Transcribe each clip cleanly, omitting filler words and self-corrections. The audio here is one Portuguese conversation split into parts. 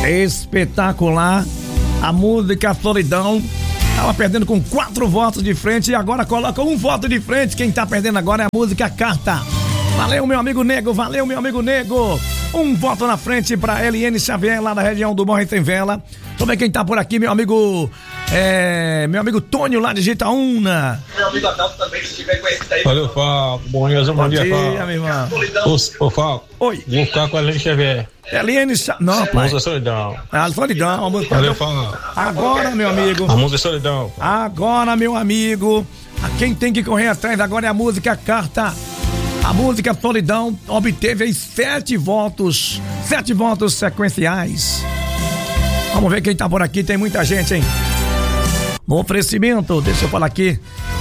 Espetacular. A música Solidão. Tava perdendo com 4 votos de frente e agora coloca 1 voto de frente. Quem tá perdendo agora é a música Carta. Valeu, meu amigo Nego. Valeu, meu amigo Nego. 1 voto na frente pra LN Xavier, lá da região do Morro Sem Vela. Deixa eu ver quem tá por aqui, meu amigo. Meu amigo Tônio, lá de Jitaúna. Meu amigo Adalto também, se tiver conhecido aí. Valeu, Falco. Bom dia, Falco. Meu irmão. Ô, Falco. Oi. Vou ficar com a LN Xavier. LN Xavier. Não, pai. Música Solidão. Solidão. A música. Valeu, Falco. Agora, meu amigo. A música Solidão. Agora, meu amigo. Quem tem que correr atrás agora é a música Carta. A música Solidão obteve aí 7 votos. 7 votos sequenciais. Vamos ver quem tá por aqui. Tem muita gente, hein? No oferecimento, deixa eu falar aqui.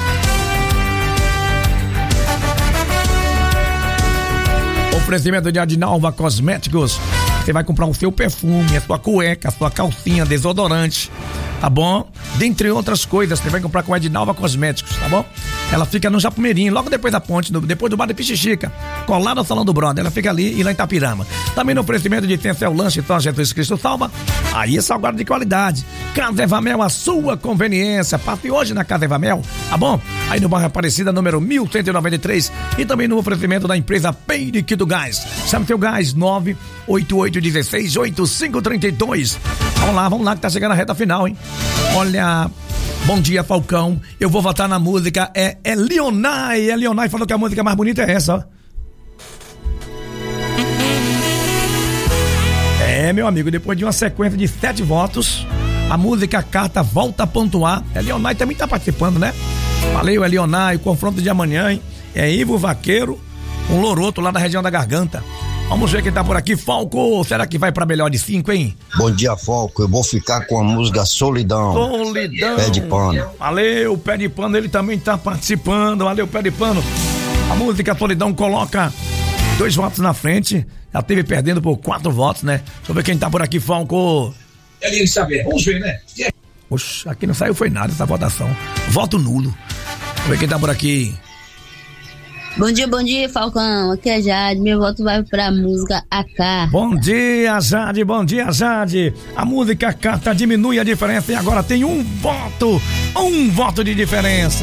Oferecimento de Adinalva Cosméticos. Você vai comprar o seu perfume, a sua cueca, a sua calcinha, desodorante, tá bom? Dentre outras coisas, você vai comprar com a Adinalva Cosméticos, tá bom? Ela fica no Japumeirinho, logo depois da ponte, depois do bar de Pichichica, colado ao Salão do Brother. Ela fica ali e lá em Itapirama. Também no oferecimento de Tencel Lanche, Tom Jesus Cristo Salva. Aí é salgado de qualidade. Casa Evamel, a sua conveniência. Passe hoje na Casa Evamel, tá bom? Aí no bairro Aparecida, número 1193. E também no oferecimento da empresa Peirique do Gás. Chame seu gás, 988168532. Vamos lá que tá chegando a reta final, hein? Olha, bom dia, Falcão. Eu vou votar na música, é Leonai. Leonai falou que a música mais bonita é essa, ó. Meu amigo, depois de uma sequência de 7 votos, a música Carta volta a pontuar. Leonai também tá participando, né? Valeu, Leonai, o confronto de amanhã, hein? É Ivo Vaqueiro, um loroto lá da região da garganta. Vamos ver quem tá por aqui. Falco, será que vai pra melhor de 5, hein? Bom dia, Falco. Eu vou ficar com a música Solidão. Solidão. Pé de Pano. Valeu, Pé de Pano, ele também tá participando. Valeu, Pé de Pano. A música Solidão coloca 2 votos na frente. Já teve perdendo por 4 votos, né? Deixa eu ver quem tá por aqui, Falco. LN Xavier, vamos ver, né? Oxe, aqui não saiu foi nada essa votação. Voto nulo. Deixa eu ver quem tá por aqui. Bom dia, Falcão. Aqui é Jade. Meu voto vai pra música AK. Bom dia, Jade. A música Carta diminui a diferença e agora tem 1 voto. 1 voto de diferença.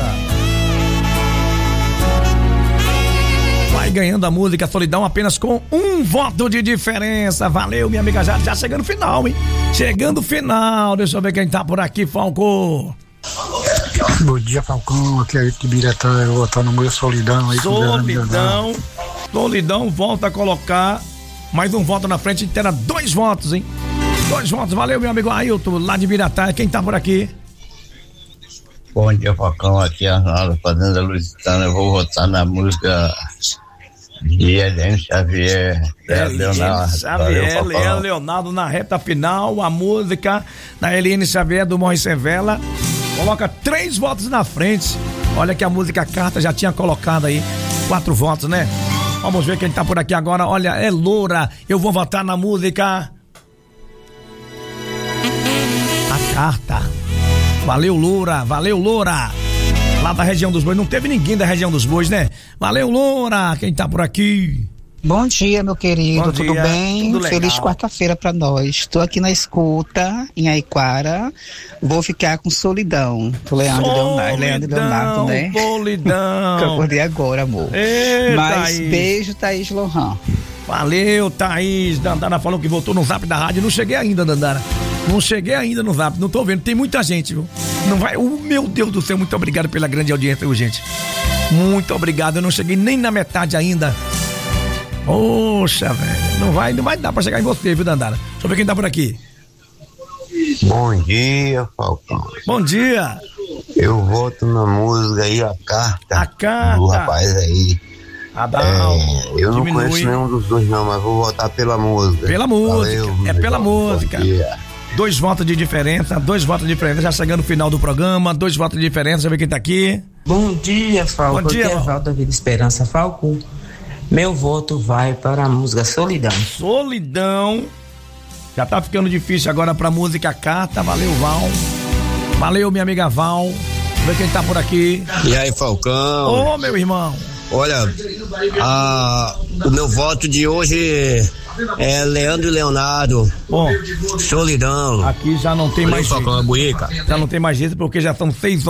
Vai ganhando a música Solidão apenas com 1 voto de diferença. Valeu, minha amiga Jade. Já chegando no final, hein? Chegando no final. Deixa eu ver quem tá por aqui, Falco. Bom dia, Falcão. Aqui é de Biratã. Eu vou votar no meu Solidão aí. Solidão volta a colocar mais 1 voto na frente. Terá 2 votos, hein? 2 votos. Valeu, meu amigo Ailton, lá de Biratã. Quem tá por aqui? Bom dia, Falcão. Aqui é Arnaldo, Fazenda Lusitana. Eu vou votar na música de LN Xavier. Leonardo. Xavier, Leonardo na reta final. A música da LN Xavier do Morro Sem Vela coloca 3 votos na frente. Olha que a música Carta já tinha colocado aí 4 votos, né? Vamos ver quem tá por aqui agora. Olha, é Loura. Eu vou votar na música A Carta. Valeu, Loura. Lá da região dos Bois. Não teve ninguém da região dos Bois, né? Valeu, Loura. Quem tá por aqui? Bom dia, meu querido, tudo bem? Tudo Feliz quarta-feira pra nós. Estou aqui na escuta, em Aiquara. Vou ficar com Solidão. Leandro Leonardo, né? Solidão. Que eu acordei agora, amor. Mas Thaís. Beijo, Thaís Lohan. Valeu, Thaís. Dandara falou que voltou no zap da rádio. Não cheguei ainda, Dandara. Não cheguei ainda no zap. Não tô vendo. Tem muita gente, viu? Não vai. Meu Deus do céu, muito obrigado pela grande audiência, viu, gente? Muito obrigado. Eu não cheguei nem na metade ainda. Poxa, velho, não vai dar pra chegar em você, viu, Dandara? Deixa eu ver quem tá por aqui. Bom dia, Falcão. Bom dia. Eu voto na música aí, A Carta. Do rapaz aí. Eu não conheço nenhum dos dois não, mas vou votar pela música. Pela música, valeu, pela música. 2 votos de diferença, já chegando no final do programa, 2 votos de diferença, deixa eu ver quem tá aqui. Bom dia, Falco. Bom dia, Valdo da Vida Esperança, Falco. Meu voto vai para a música Solidão. Já tá ficando difícil agora pra música Carta. Valeu, Val. Valeu, minha amiga Val. Vê quem tá por aqui. E aí, Falcão? Ô, meu irmão. Olha, o meu voto de hoje Leandro e Leonardo. Bom, Solidão. Aqui já não tem mais jeito. Já não tem mais jeito porque já são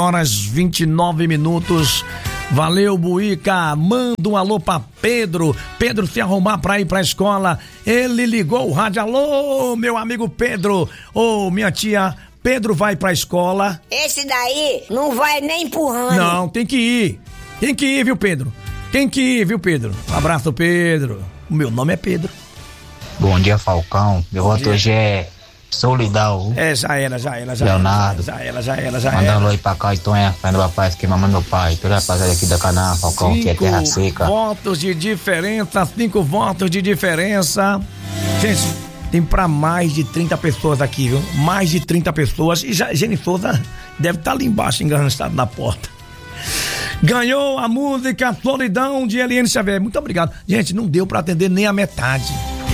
6h29. Valeu, Buica. Manda um alô pra Pedro. Pedro se arrumar pra ir pra escola. Ele ligou o rádio. Alô, meu amigo Pedro. Ô, minha tia, Pedro vai pra escola. Esse daí não vai nem empurrando. Não, tem que ir. Tem que ir, viu, Pedro? Tem que ir, viu, Pedro? Um abraço, Pedro. O meu nome é Pedro. Bom dia, Falcão. Meu voto hoje é Solidão. Já era. Leonardo. Já era. Manda um alô aí pra cá, então é a do papai, que mamãe meu pai. Toda a rapaziada aqui da canal, Falcão, que é terra seca. 5 votos de diferença. Gente, tem pra mais de 30 pessoas aqui, viu? Mais de 30 pessoas. E já Gene Souza deve estar ali embaixo, enganchado na porta. Ganhou a música Solidão de Eliane Xavier. Muito obrigado. Gente, não deu pra atender nem a metade.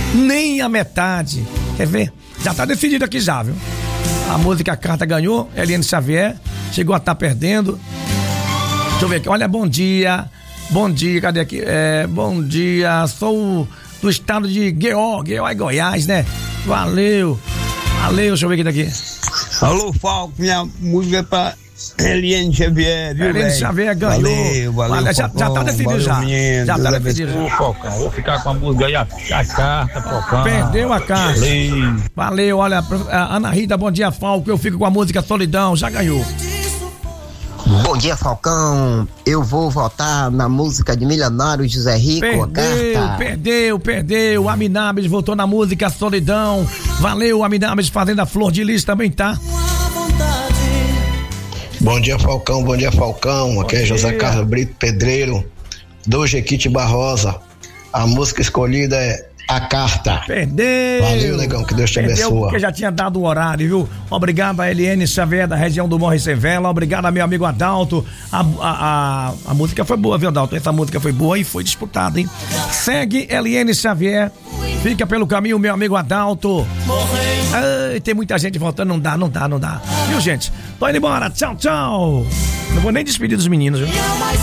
Quer ver? Já tá decidido aqui já, viu? A música Carta ganhou, Eliane Xavier. Chegou a estar perdendo. Deixa eu ver aqui. Olha, bom dia, cadê aqui? Bom dia, sou do estado de Goiás, né? Valeu, deixa eu ver aqui daqui. Alô, Falco, minha música é pra Eliane Xavier, viu, Eliane Xavier ganhou. Valeu, já tá decidido já. Já tá decidido. Falcão, vou ficar com a música aí, a carta, Falcão. Perdeu a carta. Valeu, olha, Ana Rita, bom dia, Falco. Eu fico com a música Solidão, já ganhou. Bom dia, Falcão. Eu vou votar na música de Milionário José Rico, a carta. Perdeu. Aminabes votou na música Solidão. Valeu, Aminabes, Fazenda Flor de Lis também tá. Bom dia, Falcão. Aqui é José Carlos Brito Pedreiro, do Jequiti Barrosa. A música escolhida é A Carta. Perdeu. Valeu, negão, que Deus te abençoe. Porque já tinha dado o horário, viu? Obrigado a Eliane Xavier, da região do Morro Sevela. Obrigado a meu amigo Adalto. A música foi boa, viu, Adalto? Essa música foi boa e foi disputada, hein? Segue Eliane Xavier. Fica pelo caminho, meu amigo Adalto. Ai, tem muita gente votando, não dá. Viu, gente? Tô indo embora. Tchau. Não vou nem despedir dos meninos, viu?